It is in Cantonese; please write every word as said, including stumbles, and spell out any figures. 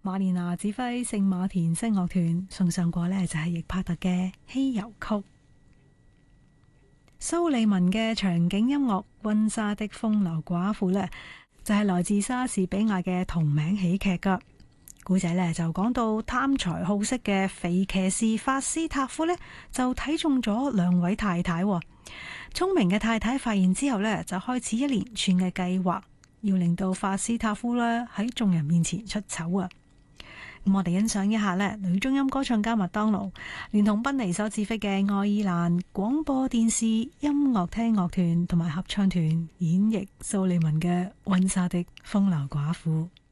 馬連娜指揮聖馬田聲樂團送上過呢，就係易柏特嘅稀有曲。蘇利文嘅場景音樂《溫莎的風流寡婦》呢，就係來自莎士比亞嘅同名喜劇噶。古仔呢就講到貪財好色嘅肥騎士法斯塔夫呢，就睇中咗兩位太太。聰明嘅太太發現之後呢，就開始一連串嘅計劃，要令到法斯塔夫呢喺眾人面前出醜啊！咁我哋欣賞一下呢，女中音歌唱家麥當勞連同賓尼所指揮嘅愛爾蘭廣播電視音樂廳樂團同埋合唱團演繹蘇利文嘅《溫莎的風流寡婦》。